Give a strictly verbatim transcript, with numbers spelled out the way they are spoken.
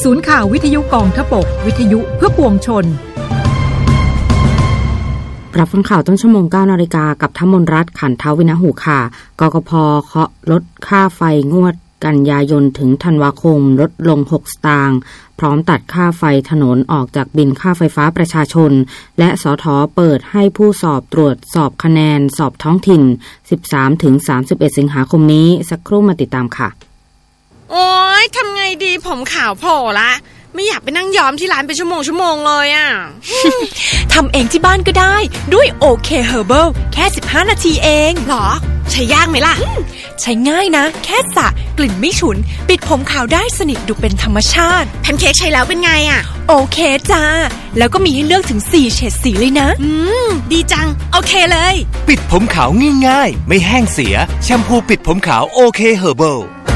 ศูนย์ข่าววิทยุกองทพบกวิทยุเพื่อปวงชนรับฟังข่าวต้นชั่วโมง เก้านาฬิกากับธมนรัตน์ขันทวินหูค่ะกกพ.เคาะลดค่าไฟงวดกันยายนถึงธันวาคมลดลงหกสตางค์พร้อมตัดค่าไฟถนนออกจากบิลค่าไฟฟ้าประชาชนและสท.เปิดให้ผู้สอบตรวจสอบคะแนนสอบท้องถิ่น สิบสามถึงสามสิบเอ็ด สิงหาคมนี้สักครู่มาติดตามค่ะโอ๊ยทำไงดีผมขาวโผล่ละไม่อยากไปนั่งย้อมที่ร้านเป็นชั่วโมงชั่วโมงเลยอ่ะทำเองที่บ้านก็ได้ด้วยโอเคเฮอร์เบิลแค่สิบห้านาทีเองหรอใช้ยากไหมล่ะใช้ง่ายนะแค่สระกลิ่นไม่ฉุนปิดผมขาวได้สนิทดูเป็นธรรมชาติแพนเค้กใช้แล้วเป็นไงอ่ะโอเคจ้าแล้วก็มีให้เลือกถึงสี่เฉดสีเลยนะอืมดีจังโอเคเลยปิดผมขาวง่ายๆไม่แห้งเสียแชมพูปิดผมขาวโอเคเฮอร์เบิล